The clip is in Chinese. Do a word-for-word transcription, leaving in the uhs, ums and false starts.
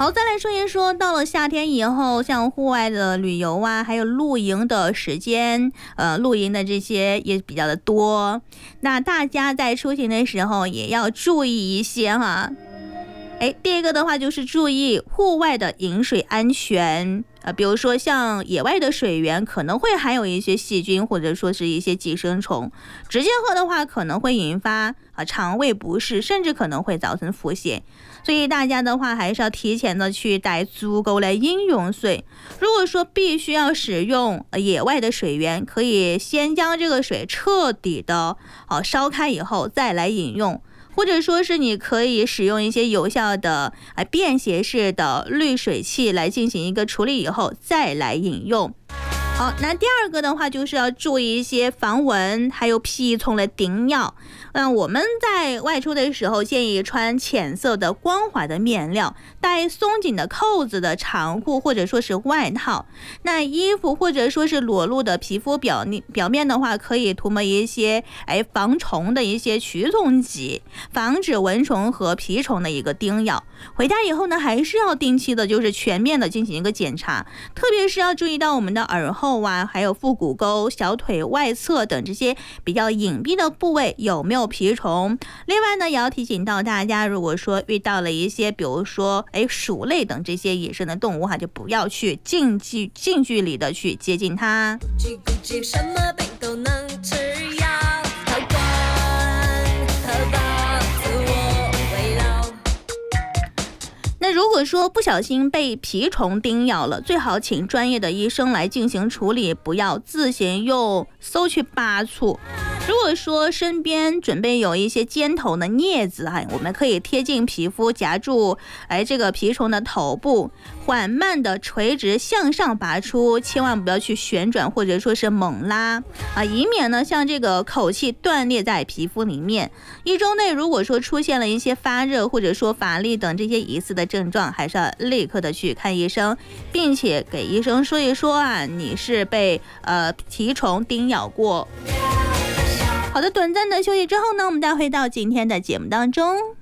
好，再来说一说，到了夏天以后，像户外的旅游啊，还有露营的时间，呃，露营的这些也比较的多。那大家在出行的时候也要注意一些哈。哎，第一个的话就是注意户外的饮水安全。呃，比如说像野外的水源可能会含有一些细菌或者说是一些寄生虫，直接喝的话可能会引发啊肠胃不适，甚至可能会造成腹泻。所以大家的话还是要提前的去带足够的饮用水。如果说必须要使用野外的水源，可以先将这个水彻底的啊烧开以后再来饮用。或者说是你可以使用一些有效的啊便携式的滤水器来进行一个处理以后再来饮用。好，那第二个的话就是要注意一些防蚊还有蜱虫的叮咬。嗯，我们在外出的时候建议穿浅色的光滑的面料，带松紧的扣子的长裤或者说是外套。那衣服或者说是裸露的皮肤表面表面的话，可以涂抹一些哎防虫的一些驱虫剂，防止蚊虫和蜱虫的一个叮咬。回家以后呢，还是要定期的就是全面的进行一个检查，特别是要注意到我们的耳后啊，还有腹股沟、小腿外侧等这些比较隐蔽的部位有没有蜱虫。另外呢，也要提醒到大家，如果说遇到了一些比如说哎鼠类等这些野生的动物哈，就不要去近距近距离的去接近它。什么病都能吃药，好管好吧自我围绕。那如果说不小心被蜱虫叮咬了，最好请专业的医生来进行处理，不要自行用搜去拔除。如果说身边准备有一些尖头的镊子哈，我们可以贴近皮肤夹住哎这个蜱虫的头部，缓慢的垂直向上拔出，千万不要去旋转或者说是猛拉啊，以免呢像这个口气断裂在皮肤里面。一周内如果说出现了一些发热或者说乏力等这些疑似的症状，还是要立刻的去看医生，并且给医生说一说啊，你是被呃蜱虫叮咬过。好的，短暂的休息之后呢，我们再回到今天的节目当中。